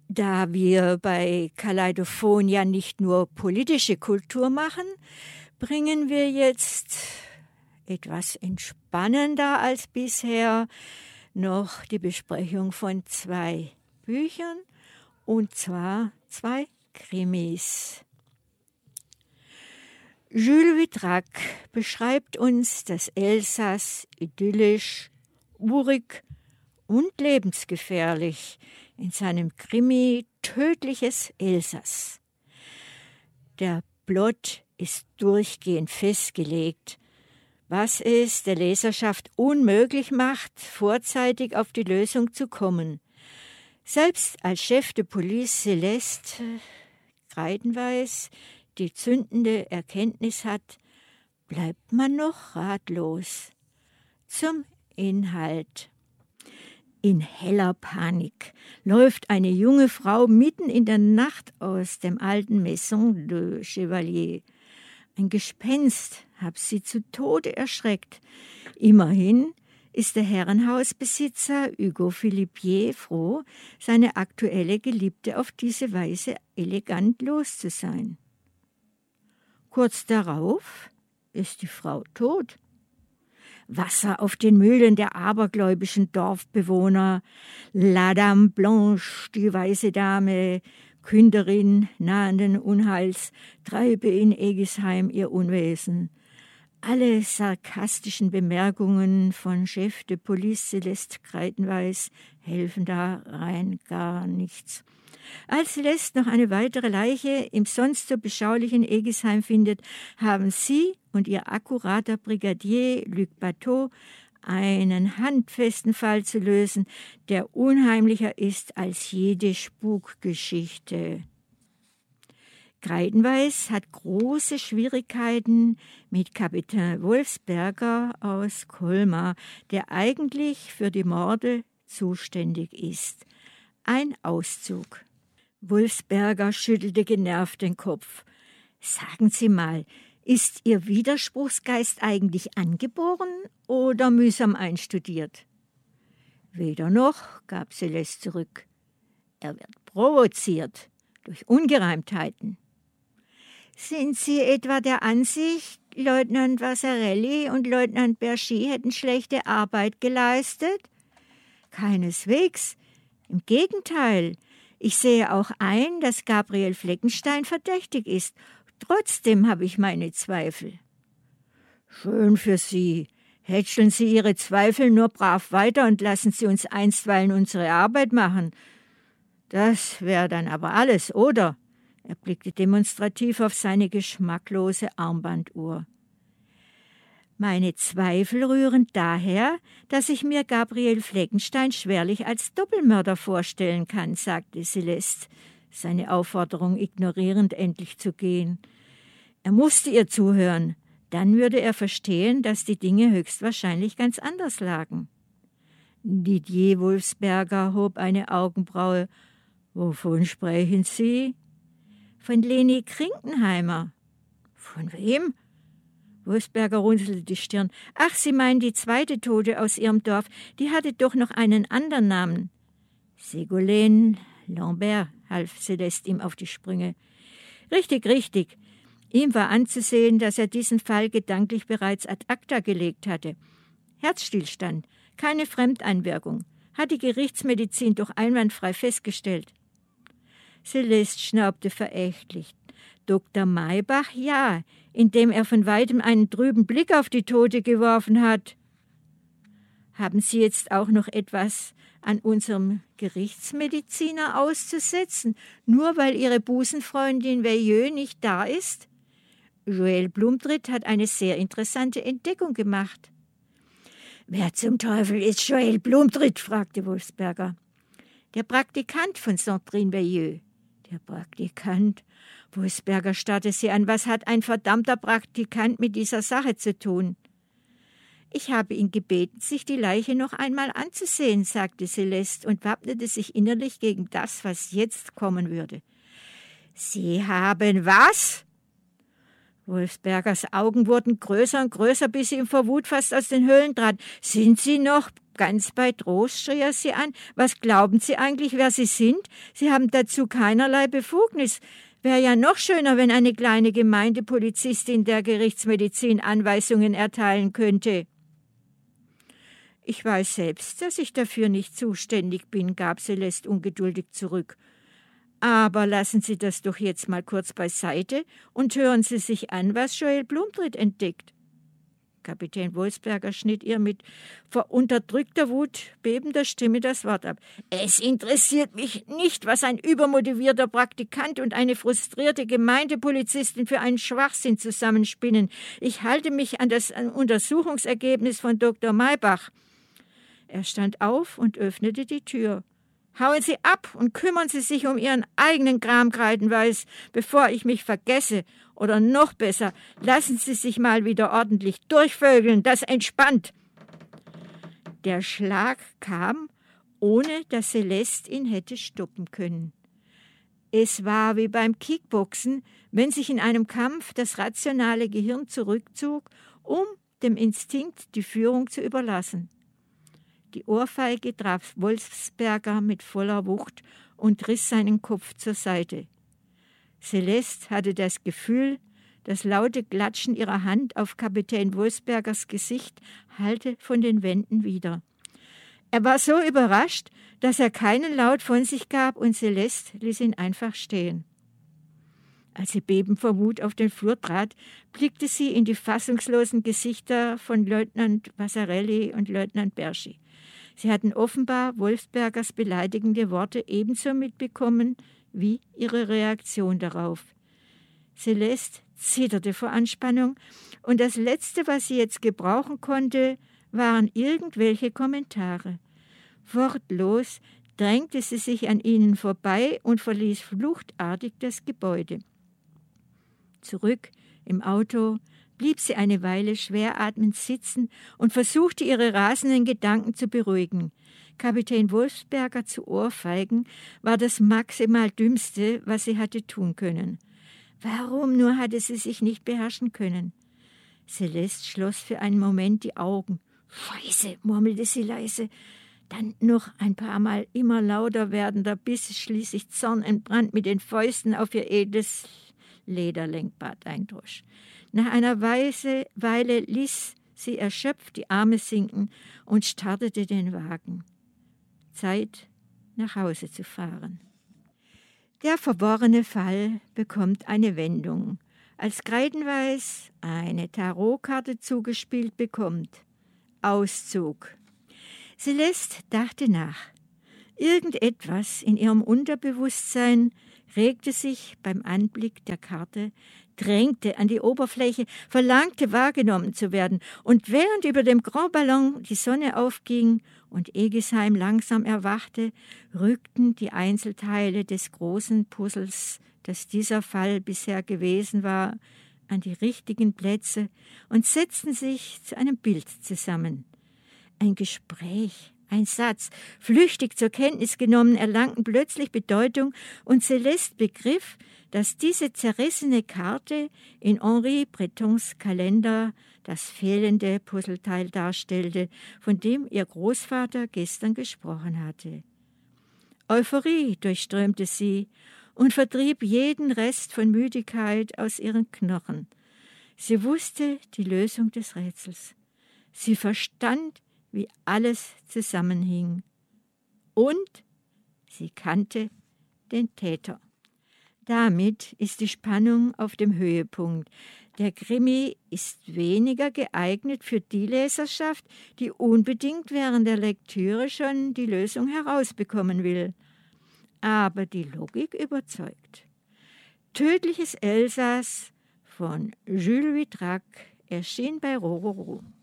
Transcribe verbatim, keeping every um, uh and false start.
Da wir bei Kaleidophon ja nicht nur politische Kultur machen, bringen wir jetzt etwas entspannender als bisher noch die Besprechung von zwei Büchern, und zwar zwei Krimis. Jules Vitrac beschreibt uns das Elsass idyllisch, urig und lebensgefährlich in seinem Krimi Tödliches Elsass. Der Plot ist durchgehend festgelegt, was es der Leserschaft unmöglich macht, vorzeitig auf die Lösung zu kommen. Selbst als Chef de Police Celeste Kreidenweiß die zündende Erkenntnis hat, bleibt man noch ratlos. Zum Inhalt. In heller Panik läuft eine junge Frau mitten in der Nacht aus dem alten Maison de Chevalier. Ein Gespenst hat sie zu Tode erschreckt. Immerhin ist der Herrenhausbesitzer Hugo Philippier froh, seine aktuelle Geliebte auf diese Weise elegant los zu sein. Kurz darauf ist die Frau tot. Wasser auf den Mühlen der abergläubischen Dorfbewohner, La Dame Blanche, die weiße Dame, Künderin nahenden Unheils, treibe in Egisheim ihr Unwesen. Alle sarkastischen Bemerkungen von Chef de Police Celeste Kreidenweiß helfen da rein gar nichts. Als Celeste noch eine weitere Leiche im sonst so beschaulichen Egisheim findet, haben sie und ihr akkurater Brigadier Luc Bateau einen handfesten Fall zu lösen, der unheimlicher ist als jede Spukgeschichte. Kreidenweiß hat große Schwierigkeiten mit Kapitän Wolfsberger aus Colmar, der eigentlich für die Morde zuständig ist. Ein Auszug. Wolfsberger schüttelte genervt den Kopf. Sagen Sie mal, ist Ihr Widerspruchsgeist eigentlich angeboren oder mühsam einstudiert? Weder noch, gab Celeste zurück. Er wird provoziert durch Ungereimtheiten. Sind Sie etwa der Ansicht, Leutnant Vasarely und Leutnant Bergy hätten schlechte Arbeit geleistet? Keineswegs. Im Gegenteil. Ich sehe auch ein, dass Gabriel Fleckenstein verdächtig ist. Trotzdem habe ich meine Zweifel. Schön für Sie. Hätscheln Sie Ihre Zweifel nur brav weiter und lassen Sie uns einstweilen unsere Arbeit machen. Das wäre dann aber alles, oder? Er blickte demonstrativ auf seine geschmacklose Armbanduhr. Meine Zweifel rühren daher, dass ich mir Gabriel Fleckenstein schwerlich als Doppelmörder vorstellen kann, sagte Celeste, seine Aufforderung ignorierend endlich zu gehen. Er musste ihr zuhören, dann würde er verstehen, dass die Dinge höchstwahrscheinlich ganz anders lagen. Didier Wolfsberger hob eine Augenbraue. »Wovon sprechen Sie?« »Von Leni Krinkenheimer.« »Von wem?« Wolfsberger runzelte die Stirn. »Ach, Sie meinen die zweite Tote aus Ihrem Dorf. Die hatte doch noch einen anderen Namen.« »Ségolène Lambert«, half Celeste ihm auf die Sprünge. »Richtig, richtig.« Ihm war anzusehen, dass er diesen Fall gedanklich bereits ad acta gelegt hatte. Herzstillstand, keine Fremdeinwirkung, hat die Gerichtsmedizin doch einwandfrei festgestellt. Celeste schnaubte verächtlich. Doktor Maybach, ja, indem er von weitem einen trüben Blick auf die Tote geworfen hat. Haben Sie jetzt auch noch etwas an unserem Gerichtsmediziner auszusetzen, nur weil Ihre Busenfreundin Veilleux nicht da ist? Joël Blumtritt hat eine sehr interessante Entdeckung gemacht. »Wer zum Teufel ist Joël Blumtritt?« fragte Wolfsberger. »Der Praktikant von Sandrine Veilleux.« »Der Praktikant?« Wolfsberger starrte sie an. »Was hat ein verdammter Praktikant mit dieser Sache zu tun?« »Ich habe ihn gebeten, sich die Leiche noch einmal anzusehen«, sagte Celeste und wappnete sich innerlich gegen das, was jetzt kommen würde. »Sie haben was?« Wolfsbergers Augen wurden größer und größer, bis sie ihm vor Wut fast aus den Höhlen trat. »Sind Sie noch ganz bei Trost?« schrie er sie an. »Was glauben Sie eigentlich, wer Sie sind? Sie haben dazu keinerlei Befugnis. Wäre ja noch schöner, wenn eine kleine Gemeindepolizistin der Gerichtsmedizin Anweisungen erteilen könnte.« »Ich weiß selbst, dass ich dafür nicht zuständig bin«, gab Celeste ungeduldig zurück. »Aber lassen Sie das doch jetzt mal kurz beiseite und hören Sie sich an, was Joel Blumtritt entdeckt.« Kapitän Wolfsberger schnitt ihr mit vor unterdrückter Wut bebender Stimme das Wort ab. »Es interessiert mich nicht, was ein übermotivierter Praktikant und eine frustrierte Gemeindepolizistin für einen Schwachsinn zusammenspinnen. Ich halte mich an das Untersuchungsergebnis von Doktor Maybach.« Er stand auf und öffnete die Tür. »Hauen Sie ab und kümmern Sie sich um Ihren eigenen Kram, Kreidenweiß, bevor ich mich vergesse. Oder noch besser, lassen Sie sich mal wieder ordentlich durchvögeln, das entspannt.« Der Schlag kam, ohne dass Celeste ihn hätte stoppen können. Es war wie beim Kickboxen, wenn sich in einem Kampf das rationale Gehirn zurückzog, um dem Instinkt die Führung zu überlassen. Die Ohrfeige traf Wolfsberger mit voller Wucht und riss seinen Kopf zur Seite. Celeste hatte das Gefühl, das laute Klatschen ihrer Hand auf Kapitän Wolfsbergers Gesicht hallte von den Wänden wider. Er war so überrascht, dass er keinen Laut von sich gab, und Celeste ließ ihn einfach stehen. Als sie bebend vor Wut auf den Flur trat, blickte sie in die fassungslosen Gesichter von Leutnant Passarelli und Leutnant Berschi. Sie hatten offenbar Wolfsbergers beleidigende Worte ebenso mitbekommen wie ihre Reaktion darauf. Celeste zitterte vor Anspannung, und das Letzte, was sie jetzt gebrauchen konnte, waren irgendwelche Kommentare. Wortlos drängte sie sich an ihnen vorbei und verließ fluchtartig das Gebäude. Zurück im Auto blieb sie eine Weile schwer atmend sitzen und versuchte, ihre rasenden Gedanken zu beruhigen. Kapitän Wolfsberger zu ohrfeigen war das maximal Dümmste, was sie hatte tun können. Warum nur hatte sie sich nicht beherrschen können? Celeste schloss für einen Moment die Augen. »Scheiße«, murmelte sie leise, dann noch ein paar Mal immer lauter werdender, bis es schließlich zornentbrannt mit den Fäusten auf ihr edles Lederlenkbart eindrosch. Nach einer Weise, Weile ließ sie erschöpft die Arme sinken und startete den Wagen. Zeit, nach Hause zu fahren. Der verworrene Fall bekommt eine Wendung, als Kreidenweiß eine Tarotkarte zugespielt bekommt. Auszug. Celeste dachte nach. Irgendetwas in ihrem Unterbewusstsein regte sich beim Anblick der Karte, drängte an die Oberfläche, verlangte wahrgenommen zu werden, und während über dem Grand Ballon die Sonne aufging und Egisheim langsam erwachte, rückten die Einzelteile des großen Puzzles, das dieser Fall bisher gewesen war, an die richtigen Plätze und setzten sich zu einem Bild zusammen. Ein Gespräch, ein Satz, flüchtig zur Kenntnis genommen, erlangten plötzlich Bedeutung, und Celeste begriff, dass diese zerrissene Karte in Henri Bretons Kalender das fehlende Puzzleteil darstellte, von dem ihr Großvater gestern gesprochen hatte. Euphorie durchströmte sie und vertrieb jeden Rest von Müdigkeit aus ihren Knochen. Sie wusste die Lösung des Rätsels. Sie verstand, wie alles zusammenhing. Und sie kannte den Täter. Damit ist die Spannung auf dem Höhepunkt. Der Krimi ist weniger geeignet für die Leserschaft, die unbedingt während der Lektüre schon die Lösung herausbekommen will. Aber die Logik überzeugt. Tödliches Elsass von Jules Vitrac erschien bei Rororo.